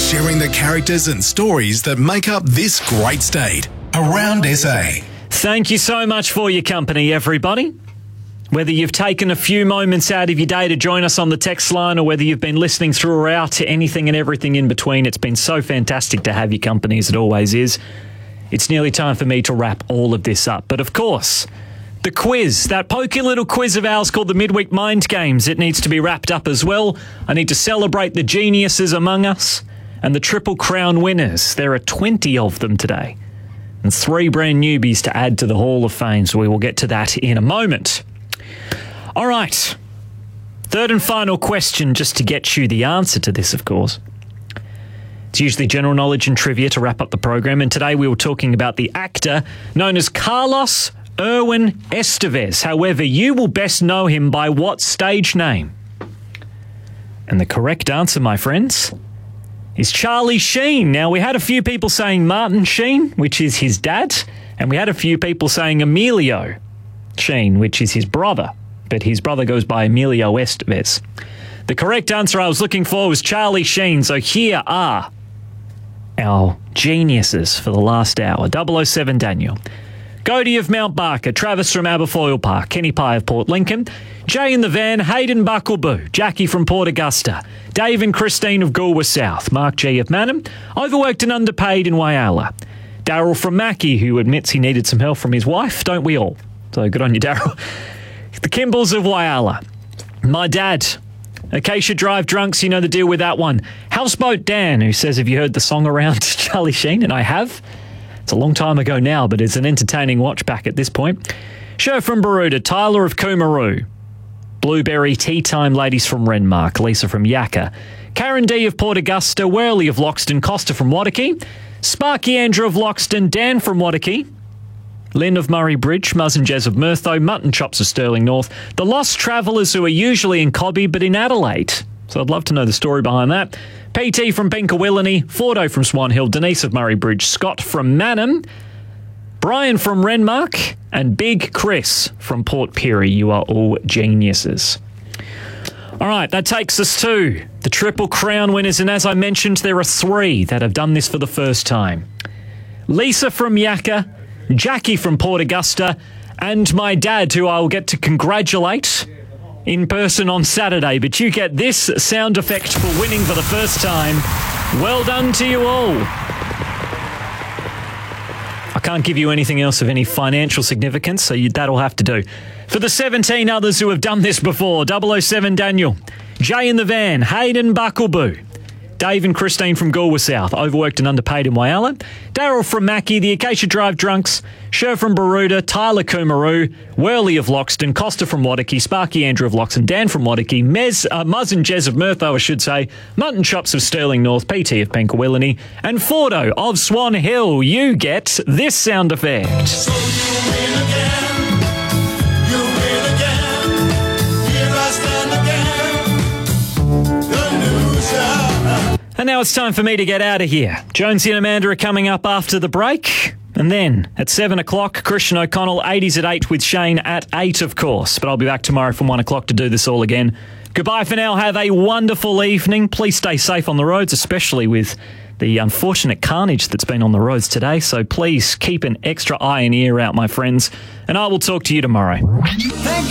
sharing the characters and stories that make up this great state. Around SA. Thank you so much for your company, everybody. Whether you've taken a few moments out of your day to join us on the text line or whether you've been listening throughout to anything and everything in between, it's been so fantastic to have your company, as it always is. It's nearly time for me to wrap all of this up. But of course, the quiz, that pokey little quiz of ours called the Midweek Mind Games, it needs to be wrapped up as well. I need to celebrate the geniuses among us and the Triple Crown winners. There are 20 of them today and 3 brand newbies to add to the Hall of Fame, so we will get to that in a moment. All right, third and final question, just to get you the answer to this, of course. It's usually general knowledge and trivia to wrap up the program, and today we were talking about the actor known as Carlos Irwin Estevez. However, you will best know him by what stage name? And the correct answer, my friends, is Charlie Sheen. Now, we had a few people saying Martin Sheen, which is his dad, and we had a few people saying Emilio Sheen, which is his brother. But his brother goes by Emilio Estevez. The correct answer I was looking for was Charlie Sheen. So here are our geniuses for the last hour. 007 Daniel, Cody of Mount Barker, Travis from Aberfoyle Park, Kenny Pye of Port Lincoln, Jay in the van, Hayden Buckleboo, Jackie from Port Augusta, Dave and Christine of Goolwa South, Mark G of Mannum, overworked and underpaid in Whyalla, Daryl from Mackie, who admits he needed some help from his wife, don't we all? So good on you, Daryl. The Kimballs of Whyalla, my dad, Acacia Drive Drunks, you know the deal with that one. Houseboat Dan, who says, have you heard the song around Charlie Sheen? And I have. It's a long time ago now, but it's an entertaining watch back at this point. Sher from Baroda, Tyler of Coomaroo, Blueberry Tea Time Ladies from Renmark, Lisa from Yakka, Karen D of Port Augusta, Worley of Loxton, Costa from Waterkey, Sparky Andrew of Loxton, Dan from Waterkey, Lynn of Murray Bridge, Muzz and Jez of Murtho, Mutton Chops of Stirling North, the Lost Travellers who are usually in Cobby but in Adelaide. So I'd love to know the story behind that. PT from Pinkawillany, Fordo from Swan Hill, Denise of Murray Bridge, Scott from Mannum, Brian from Renmark, and Big Chris from Port Pirie. You are all geniuses. All right, that takes us to the Triple Crown winners, and as I mentioned, there are 3 that have done this for the first time. Lisa from Yakka, Jackie from Port Augusta, and my dad, who I will get to congratulate in person on Saturday. But you get this sound effect for winning for the first time. Well done to you all. I can't give you anything else of any financial significance, so that'll have to do. For the 17 others who have done this before, 007 Daniel, Jay in the van, Hayden Buckleboo, Dave and Christine from Goolwa South, overworked and underpaid in Whyalla, Daryl from Mackie, the Acacia Drive Drunks, Sher from Baroda, Tyler Coomaroo, Worley of Loxton, Costa from Waterkey, Sparky Andrew of Loxton, Dan from Waterkey, Muzz and Jez of Murtho, I should say, Mutton Chops of Stirling North, PT of Pinkawillany, and Fordo of Swan Hill. You get this sound effect. So you win again, you win again, here I stand again, the loser. And now it's time for me to get out of here. Jonesy and Amanda are coming up after the break. And then at 7 o'clock, Christian O'Connell, 80s at 8 with Shane at 8, of course. But I'll be back tomorrow from 1 o'clock to do this all again. Goodbye for now. Have a wonderful evening. Please stay safe on the roads, especially with the unfortunate carnage that's been on the roads today. So please keep an extra eye and ear out, my friends. And I will talk to you tomorrow.